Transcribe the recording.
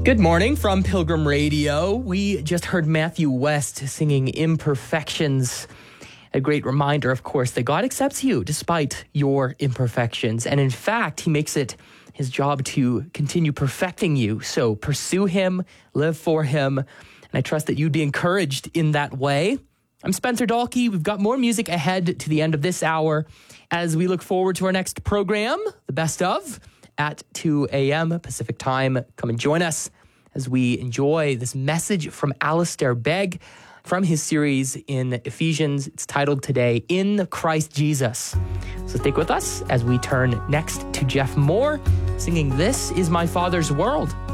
Good morning from Pilgrim Radio. We just heard Matthew West singing Imperfections. A great reminder, of course, that God accepts you despite your imperfections. And in fact, he makes it his job to continue perfecting you. So pursue him, live for him. And I trust that you'd be encouraged in that way. I'm Spencer Dalkey. We've got more music ahead to the end of this hour as we look forward to our next program, The Best Of, at 2 a.m. Pacific time. Come and join us as we enjoy this message from Alistair Begg from his series in Ephesians. It's titled today, In Christ Jesus. So stick with us as we turn next to Jeff Moore singing This Is My Father's World.